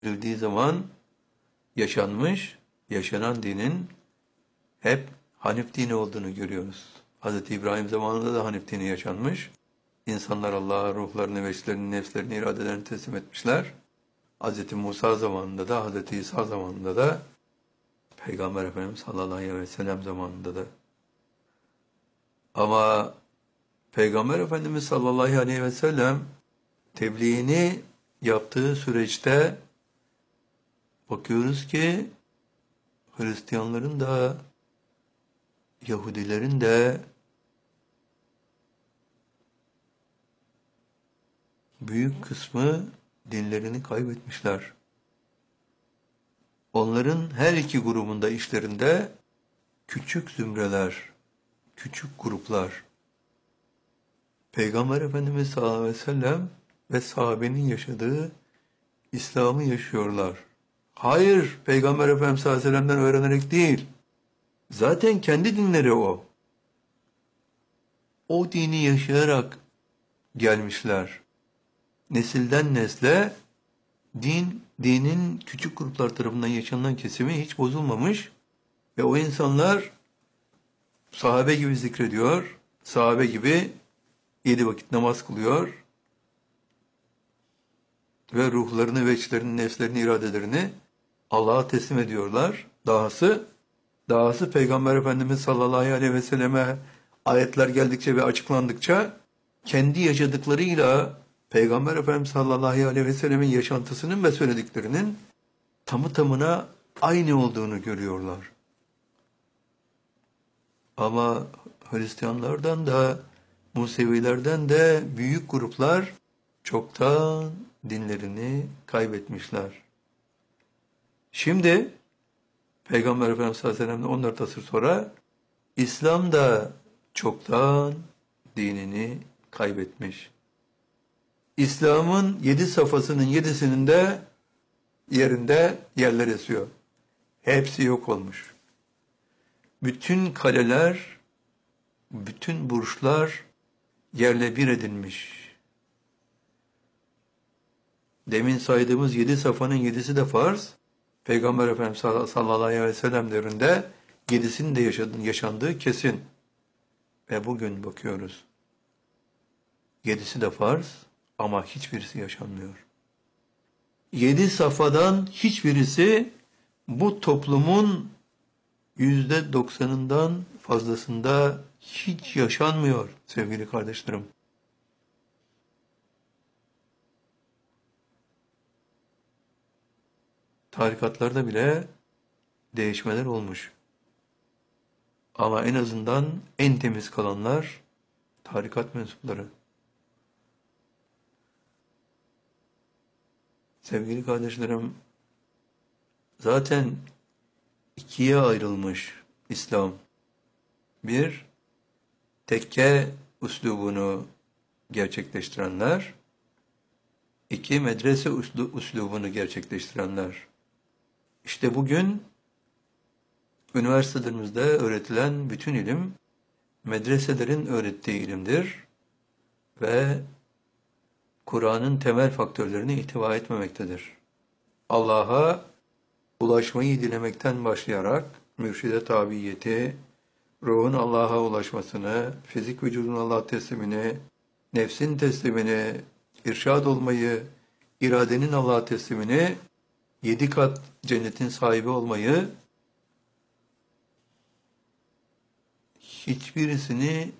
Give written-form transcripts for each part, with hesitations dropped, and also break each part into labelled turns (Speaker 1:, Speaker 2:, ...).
Speaker 1: verildiği zaman yaşanmış, yaşanan dinin hep Hanif dini olduğunu görüyoruz. Hz. İbrahim zamanında da Hanif dini yaşanmış. İnsanlar Allah'a ruhlarını, veçlerini, nefslerini, iradelerini teslim etmişler. Hz. Musa zamanında da, Hz. İsa zamanında da, Peygamber Efendimiz sallallahu aleyhi ve sellem zamanında da. Ama Peygamber Efendimiz sallallahu aleyhi ve sellem tebliğini yaptığı süreçte bakıyoruz ki Hristiyanların da Yahudilerin de büyük kısmı dinlerini kaybetmişler. Onların her iki grubunda işlerinde küçük zümreler, küçük gruplar, Peygamber Efendimiz sallallahu aleyhi ve sellem ve sahabenin yaşadığı İslam'ı yaşıyorlar. Hayır, Peygamber Efendimiz sallallahu aleyhi ve sellem'den öğrenerek değil. Zaten kendi dinleri o. O dini yaşayarak gelmişler. Nesilden nesle dinin küçük gruplar tarafından yaşanılan kesimi hiç bozulmamış ve o insanlar sahabe gibi zikrediyor, sahabe gibi 7 vakit namaz kılıyor ve ruhlarını, veçlerini, nefslerini, iradelerini Allah'a teslim ediyorlar. Dahası Peygamber Efendimiz sallallahu aleyhi ve selleme ayetler geldikçe ve açıklandıkça kendi yaşadıklarıyla Peygamber Efendimiz sallallahu aleyhi ve sellemin yaşantısının ve söylediklerinin tamı tamına aynı olduğunu görüyorlar. Ama Hristiyanlardan da Musevilerden de büyük gruplar çoktan dinlerini kaybetmişler. Şimdi Peygamber Efendimiz sallallahu aleyhi ve sellem'den 14 asır sonra İslam da çoktan dinini kaybetmiş. İslam'ın 7 safhasının 7'sinin de yerinde yerler esiyor. Hepsi yok olmuş. Bütün kaleler, bütün burçlar yerle bir edilmiş. Demin saydığımız 7 safhanın 7'si de farz. Peygamber Efendimiz sallallahu aleyhi ve sellem devrinde 7'sinin de yaşandığı kesin. Ve bugün bakıyoruz. 7'si de farz ama hiçbirisi yaşanmıyor. 7 safhadan hiçbirisi bu toplumun %90'ından fazlasında hiç yaşanmıyor sevgili kardeşlerim. Tarikatlarda bile değişmeler olmuş. Ama en azından en temiz kalanlar tarikat mensupları. Sevgili kardeşlerim, zaten ikiye ayrılmış İslam. Bir, tekke üslubunu gerçekleştirenler. İki, medrese üslubunu gerçekleştirenler. İşte bugün üniversitelerimizde öğretilen bütün ilim, medreselerin öğrettiği ilimdir ve Kur'an'ın temel faktörlerini ihtiva etmemektedir. Allah'a ulaşmayı dilemekten başlayarak mürşide tabiyeti, ruhun Allah'a ulaşmasını, fizik vücudun Allah'a teslimini, nefsin teslimini, irşad olmayı, iradenin Allah'a teslimini, 7 kat cennetin sahibi olmayı, hiçbirisini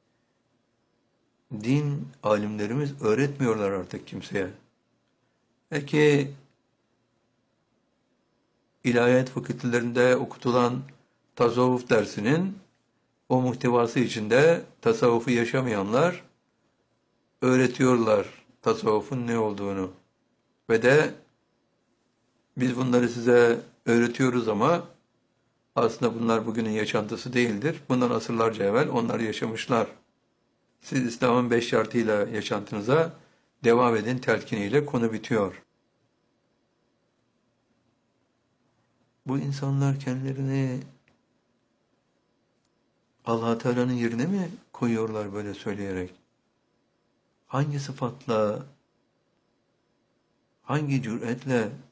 Speaker 1: din alimlerimiz öğretmiyorlar artık kimseye. Belki ilahiyat fakültelerinde okutulan tasavvuf dersinin o muhtevası içinde tasavvufu yaşamayanlar öğretiyorlar tasavvufun ne olduğunu. Ve de biz bunları size öğretiyoruz ama aslında bunlar bugünün yaşantısı değildir. Bundan asırlarca evvel onlar yaşamışlar. Siz İslam'ın 5 şartıyla yaşantınıza devam edin telkiniyle konu bitiyor. Bu insanlar kendilerini Allah Teala'nın yerine mi koyuyorlar böyle söyleyerek? Hangi sıfatla, hangi cüretle